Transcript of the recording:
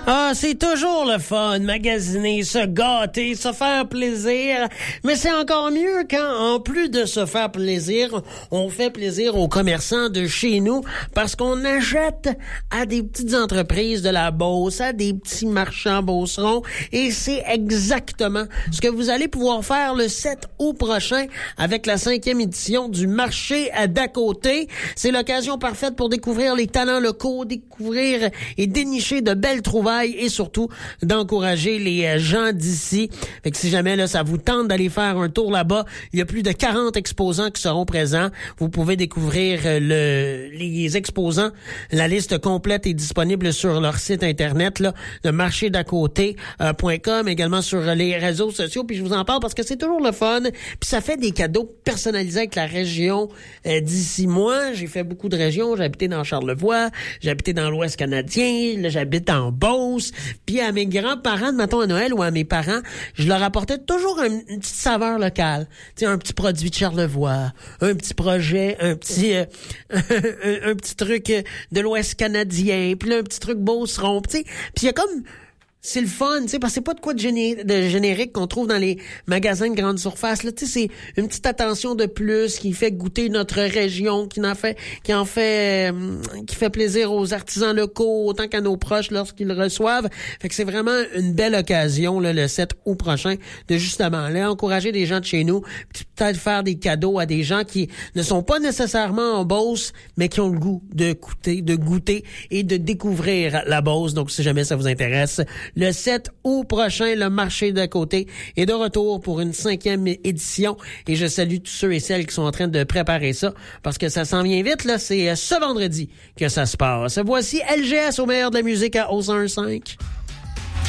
Ah, c'est toujours le fun, magasiner, se gâter, se faire plaisir. Mais c'est encore mieux quand, en plus de se faire plaisir, on fait plaisir aux commerçants de chez nous parce qu'on achète à des petites entreprises de la Beauce, à des petits marchands beaucerons. Et c'est exactement ce que vous allez pouvoir faire le 7 août prochain avec la 5e édition du marché d'à côté. C'est l'occasion parfaite pour découvrir les talents locaux, découvrir et dénicher de belles trouvailles et surtout d'encourager les gens d'ici. Fait que si jamais là ça vous tente d'aller faire un tour là-bas, il y a plus de 40 exposants qui seront présents. Vous pouvez découvrir les exposants. La liste complète est disponible sur leur site internet là, de marchéd'à-côté.com, également sur les réseaux sociaux. Puis je vous en parle parce que c'est toujours le fun. Puis ça fait des cadeaux personnalisés avec la région d'ici. Moi, j'ai fait beaucoup de régions. J'ai habité dans Charlevoix, j'ai habité dans l'Ouest canadien, là j'habite en Beauce. Puis à mes grands-parents, mettons à Noël ou à mes parents, je leur apportais toujours une petite saveur locale. Tu sais, un petit produit de Charlevoix, un petit projet, un petit un petit truc de l'Ouest canadien, puis là, un petit truc beauceron, tu sais. Puis il y a comme... C'est le fun, tu sais, parce que c'est pas de quoi de générique qu'on trouve dans les magasins de grande surface. Là, tu sais, c'est une petite attention de plus qui fait goûter notre région, qui fait plaisir aux artisans locaux autant qu'à nos proches lorsqu'ils le reçoivent. Fait que c'est vraiment une belle occasion, là, le 7 août prochain, de justement aller encourager des gens de chez nous, puis peut-être faire des cadeaux à des gens qui ne sont pas nécessairement en Beauce, mais qui ont le goût de goûter et de découvrir la Beauce. Donc, si jamais ça vous intéresse, le 7 août prochain, le marché d'à côté est de retour pour une 5e édition. Et je salue tous ceux et celles qui sont en train de préparer ça parce que ça s'en vient vite. Là, c'est ce vendredi que ça se passe. Voici LGS au meilleur de la musique à O105.